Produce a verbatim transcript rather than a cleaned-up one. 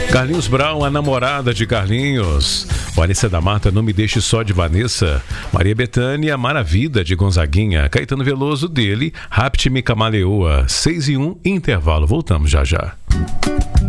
Carlinhos Brown, a namorada de Carlinhos. Vanessa da Mata, Não Me Deixe Só, de Vanessa. Maria Bethânia, Maravilha, de Gonzaguinha. Caetano Veloso, dele, Rapte Me Camaleoa. seis e um, intervalo. Voltamos já já.